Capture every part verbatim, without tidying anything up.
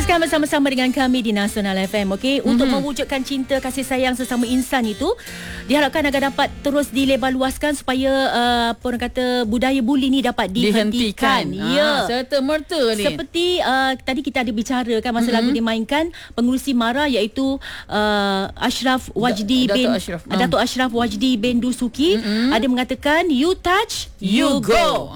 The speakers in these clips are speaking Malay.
Teruskan bersama-sama dengan kami di Nasional F M. Okey, mm-hmm. untuk mewujudkan cinta kasih sayang sesama insan itu diharapkan agar dapat terus dilebarluaskan supaya uh, apa orang kata budaya buli ni dapat dihentikan. Dihentikan. Ya. Ah, serta merta ni. Seperti uh, tadi kita ada bicara kan masa mm-hmm. lagu dimainkan pengurusi MARA iaitu uh, Ashraf Wajdi Dato' bin Ashraf. uh. Dato' Ashraf Wajdi bin Dusuki mm-hmm. ada mengatakan you touch you, you go. go.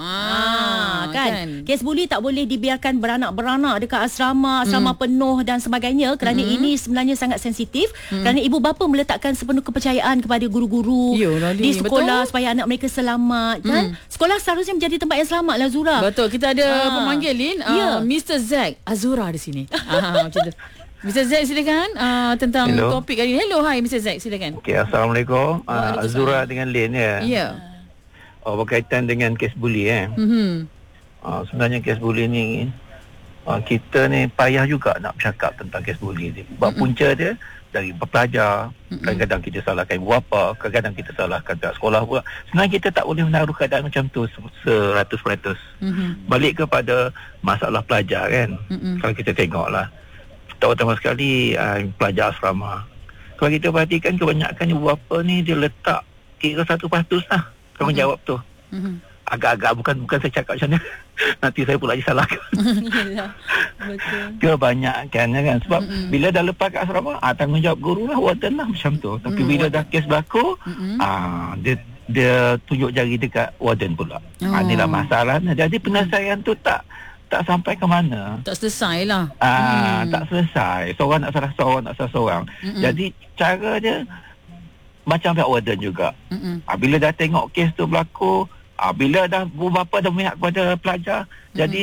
Ah, kan? kan. Kes buli tak boleh dibiarkan beranak-beranak dekat asrama, asrama hmm. penuh dan sebagainya kerana hmm. ini sebenarnya sangat sensitif hmm. kerana ibu bapa meletakkan sepenuh kepercayaan kepada guru-guru Yolah, di sekolah betul? Supaya anak mereka selamat kan. Hmm. Sekolah seharusnya menjadi tempat yang selamat lah Zura. Betul. Kita ada ha. pemanggil Lin uh, yeah. mister Zack Azura di sini. Ah, macam tu. mister Zack silakan uh, tentang Hello. topik kali ini. Hello, hi mister Zack, silakan. Okey, assalamualaikum. Uh, Azura dengan Lin ya. Ya. Yeah. Oh, berkaitan dengan kes buli eh. Mhm. Uh, sebenarnya kes buli ni Uh, kita ni payah juga nak bercakap tentang kes buli ni. Sebab mm-hmm. punca dia dari pelajar. Mm-hmm. Kadang-kadang kita salahkan ibu bapa, kadang-kadang kita salahkan pihak sekolah pula. Sebenarnya kita tak boleh menaruh keadaan macam tu seratus peratus. Mm-hmm. Balik kepada masalah pelajar kan. Mm-hmm. Kalau kita tengoklah, terutama sekali uh, pelajar asrama. Kalau kita perhatikan kebanyakan ibu bapa ni dia letak kira satu peratus lah tanggungjawab mm-hmm. tu. Mm-hmm. Agak-agak bukan bukan saya cakap macam mana. Nanti saya pula disalahkan. Yalah. Betul. Kebanyakan kan sebab mm-mm. bila dah lepas kat asrama, ah tanggungjawab guru lah, warden lah macam tu. Tapi mm, bila warden. dah kes berlaku, ah dia dia tunjuk jari dekat warden pula. Oh. Ah inilah masalahnya. Jadi penyelesaian tu tak tak sampai ke mana. Tak selesai lah. Ah mm. tak selesai. Seorang nak salah seorang, nak salah seorang. Mm-mm. Jadi cara dia macam pihak warden juga. Ah bila dah tengok kes tu berlaku, Ah, bila dah ibu bapa dah memihak kepada pelajar, mm-hmm. jadi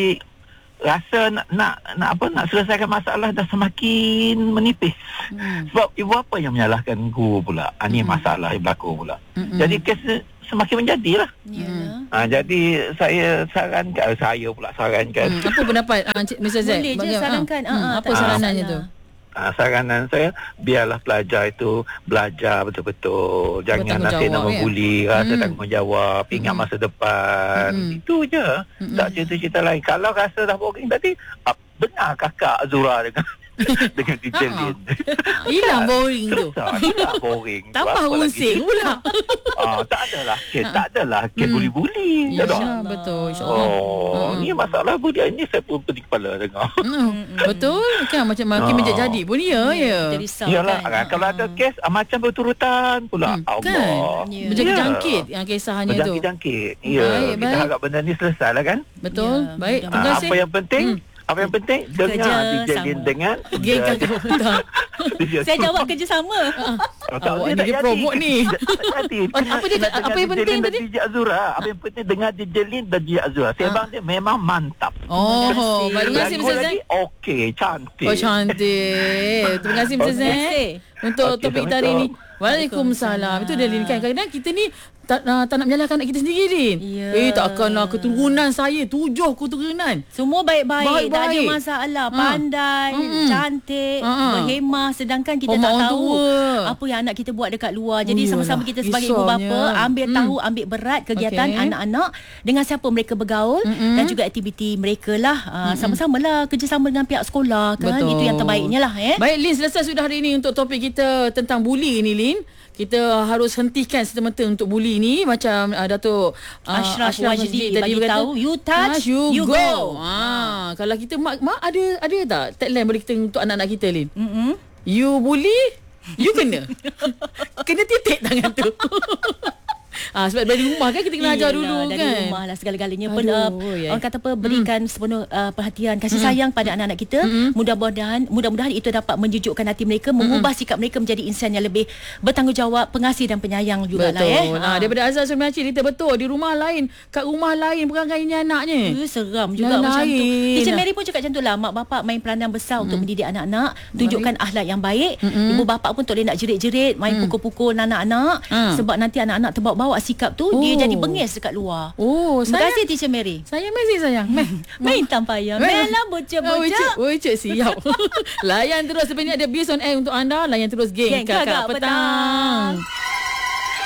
rasa nak, nak nak apa nak selesaikan masalah dah semakin menipis. Mm. Sebab ibu bapa yang menyalahkan guru pula. Ah, ni mm-hmm. masalah yang berlaku pula. Mm-hmm. Jadi kes semakin menjadilah. Yeah. Ah, jadi saya sarankan saya pula sarankan. Mm. Apa pendapat uh, mister Zack? Boleh je sarankan. Ah, hmm, apa saranannya tu? Uh, saranan saya biarlah pelajar itu belajar betul-betul, jangan nanti nak membuli, ya? rasa hmm. tanggungjawab, ingat hmm. masa depan. Hmm. Itu je. Hmm. Tak cerita-cerita lain. Kalau rasa dah boring tadi, uh, benar kakak Azura dengan dengan D J Lin. Hilang boring tu. Hilang boring. Tambah using pula. Ah, tak adalah kes, tak adalah kes hmm. buli-buli. InsyaAllah. Betul, insyaAllah. Oh, hmm. ni masalah buli ini saya pun pening kepala dengar. Hmm. Betul kan, macam makin ah. menjadi pun ya. ya. Yalah, kan? Kalau ada kes ah, macam berturutan pula. Hmm. Allah. Kan? Ya. Berjangkit yang kisahnya tu. Berjangkit-jangkit. Ya, baik, kita baik. harap benda ni selesai lah kan. Betul. Ya. Baik, terima kasih. Apa yang penting hmm. Apa yang penting dengar D J Lin dengan geng kakak. Saya jawab kerjasama. Awak ni dia promote ni. Apa dia apa yang penting tadi? D J Azura. Apa yang penting dengar D J Lin dan D J Azura. Sembang dia memang mantap. Oh, terima kasih mister Zack. Okey, cantik. Oh, cantik. Terima kasih mister Zack untuk topik kita hari ni. Waalaikumsalam. Itu dia Lin kan. Kadang-kadang kita ni tak, uh, tak nak menyalahkan anak kita sendiri Lin. Yeah. Eh takkanlah keturunan saya tujuh keturunan semua baik-baik, tak ada masalah, ha. pandai, mm-hmm. cantik, ha. berhemah, sedangkan kita oh, tak tahu tua. apa yang anak kita buat dekat luar. Jadi oh, sama-sama kita sebagai ibu bapa ambil mm. tahu, ambil berat kegiatan okay. anak-anak dengan siapa mereka bergaul mm-hmm. dan juga aktiviti mereka lah. Uh, mm-hmm. Sama-samalah kerjasama dengan pihak sekolah kan. Betul. Itu yang terbaiknya lah eh. Baik Lin, selesai sudah hari ini untuk topik kita tentang buli ni Lin. Kita harus hentikan serta-merta untuk buli ni macam uh, Datuk uh, Ashraf, Ashraf Wajdi tadi bagi tahu you touch you, you go. go. Ha, kalau kita mak mak ada ada tak tagline boleh kita untuk anak-anak kita Lin? Mm-hmm. You bully, you kena. Kena titik tangan tu. Ah, sebab dari rumah kan kita kena ajar dulu dari kan. Dari rumah lah segala-galanya. Pen, uh, orang kata apa, berikan mm. sepenuh uh, perhatian, kasih sayang mm. pada anak-anak kita. Mm. Mudah-mudahan mudah-mudahan itu dapat menjejukkan hati mereka, mm. mengubah sikap mereka menjadi insan yang lebih bertanggungjawab, pengasih dan penyayang jugalah eh. Betul. Ha. Daripada Azhar Sumiaci cerita betul di rumah lain, kat rumah lain perangai ini anaknya. Uh, seram juga macam tu. Teacher Mary pun cakap macam itulah, mak bapak main peranan besar mm. untuk mendidik anak-anak, tunjukkan akhlak yang baik. Mm-mm. Ibu bapa pun tak boleh nak jerit-jerit, main mm. pukul-pukul anak-anak mm. sebab nanti anak-anak terbawa-bawa sikap tu. Oh. Dia jadi bengis dekat luar. Oh, terima kasih Teacher Mary. Saya masih sayang. Main, main tanpa payah. Main lah bocah-bocah. Oh, bocah siap. Layan terus sebenarnya ada Biz on Air untuk anda. Layan terus geng, geng Kakak, Kakak Petang. Petang.